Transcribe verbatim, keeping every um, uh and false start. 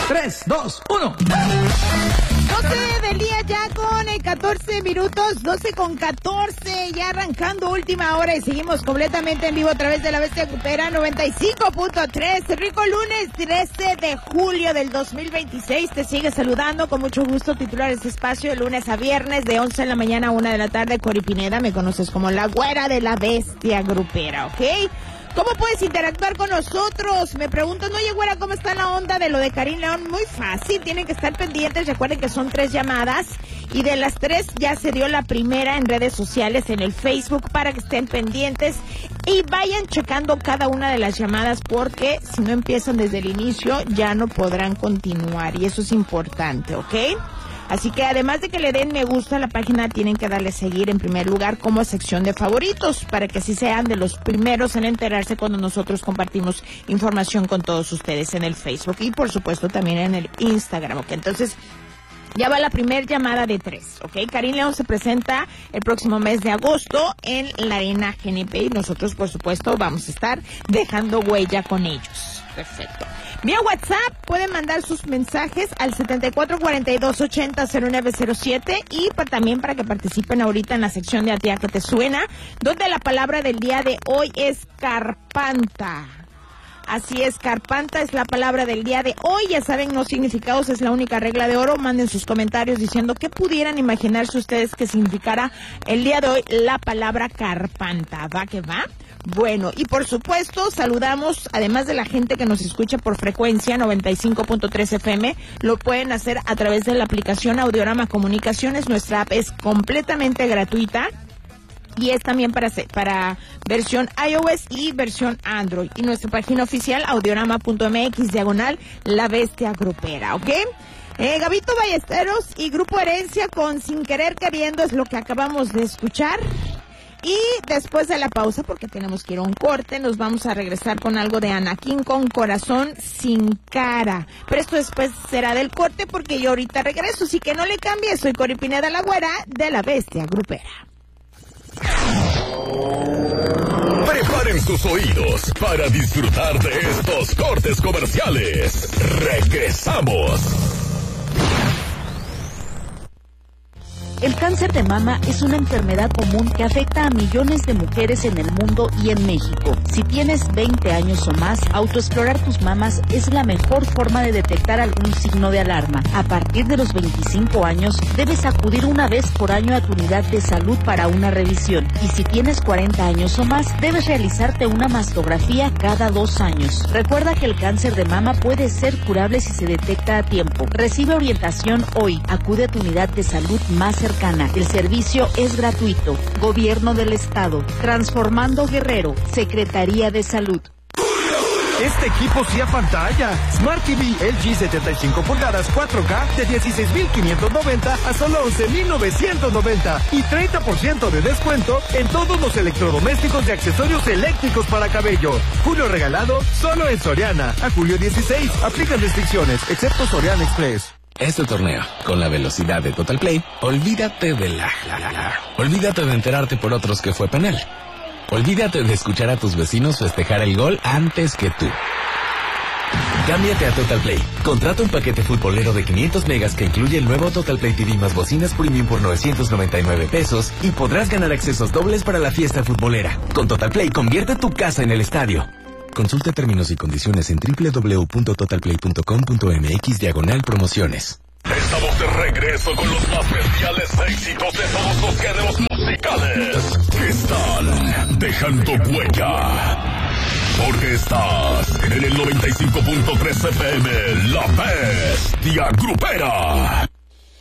tres, dos, uno. doce del día ya con eh, catorce minutos, doce con catorce, ya arrancando última hora y seguimos completamente en vivo a través de la Bestia Grupera noventa y cinco punto tres. Rico lunes trece de julio del dos mil veintiséis, te sigue saludando con mucho gusto, titular este espacio de lunes a viernes de once de la mañana a una de la tarde. Cori Pineda, me conoces como la güera de la Bestia Grupera, ¿ok? ¿Cómo puedes interactuar con nosotros? Me preguntan, oye, güera, ¿cómo está la onda de lo de Karim León? Muy fácil, tienen que estar pendientes. Recuerden que son tres llamadas y de las tres ya se dio la primera en redes sociales, en el Facebook, para que estén pendientes y vayan checando cada una de las llamadas, porque si no empiezan desde el inicio ya no podrán continuar y eso es importante, ¿ok? Así que además de que le den me gusta a la página, tienen que darle seguir en primer lugar como sección de favoritos, para que así sean de los primeros en enterarse cuando nosotros compartimos información con todos ustedes en el Facebook y por supuesto también en el Instagram, ¿ok? Entonces, ya va la primera llamada de tres, ¿ok? Karim León se presenta el próximo mes de agosto en la Arena G N P y nosotros, por supuesto, vamos a estar dejando huella con ellos. Perfecto. Vía WhatsApp pueden mandar sus mensajes al setenta y cuatro cuarenta y dos ochenta cero nueve cero siete y para, también para que participen ahorita en la sección de A Ti A Que Te Suena, donde la palabra del día de hoy es carpanta. Así es, carpanta es la palabra del día de hoy. Ya saben, no significados es la única regla de oro. Manden sus comentarios diciendo qué pudieran imaginarse ustedes que significara el día de hoy la palabra carpanta. ¿Va que va? Bueno, y por supuesto saludamos, además de la gente que nos escucha por frecuencia noventa y cinco punto tres F M, lo pueden hacer a través de la aplicación Audiorama Comunicaciones. Nuestra app es completamente gratuita y es también para, para versión iOS y versión Android. Y nuestra página oficial, audiorama punto m x, diagonal, La Bestia Grupera, ¿ok? Eh, Gabito Ballesteros y Grupo Herencia con Sin Querer Queriendo es lo que acabamos de escuchar. Y después de la pausa, porque tenemos que ir a un corte, nos vamos a regresar con algo de Anakin con Corazón Sin Cara. Pero esto después será del corte, porque yo ahorita regreso, así que no le cambie. Soy Cori Pineda, la güera de La Bestia Grupera. Preparen sus oídos para disfrutar de estos cortes comerciales. Regresamos. El cáncer de mama es una enfermedad común que afecta a millones de mujeres en el mundo y en México. Si tienes veinte años o más, autoexplorar tus mamas es la mejor forma de detectar algún signo de alarma. A partir de los veinticinco años, debes acudir una vez por año a tu unidad de salud para una revisión. Y si tienes cuarenta años o más, debes realizarte una mastografía cada dos años. Recuerda que el cáncer de mama puede ser curable si se detecta a tiempo. Recibe orientación hoy. Acude a tu unidad de salud más cercana. El servicio es gratuito. Gobierno del Estado. Transformando Guerrero. Secretaría de Salud. Este equipo sí a pantalla. Smart T V L G setenta y cinco pulgadas cuatro K de dieciséis mil quinientos noventa a solo once mil novecientos noventa y treinta por ciento de descuento en todos los electrodomésticos y accesorios eléctricos para cabello. Julio regalado solo en Soriana. A julio dieciséis. Aplican restricciones, excepto Soriana Express. Este torneo, con la velocidad de Total Play, olvídate de la, la, la, la. Olvídate de enterarte por otros que fue penal. Olvídate de escuchar a tus vecinos festejar el gol antes que tú. Cámbiate a Total Play. Contrata un paquete futbolero de quinientos megas que incluye el nuevo Total Play T V más bocinas premium por novecientos noventa y nueve pesos y podrás ganar accesos dobles para la fiesta futbolera. Con Total Play, convierte tu casa en el estadio. Consulta términos y condiciones en doble u doble u doble u punto total play punto com punto m x diagonal promociones. Estamos de regreso con los más bestiales éxitos de todos los géneros musicales que están dejando huella. Porque estás en el noventa y cinco punto tres F M, La Bestia Grupera.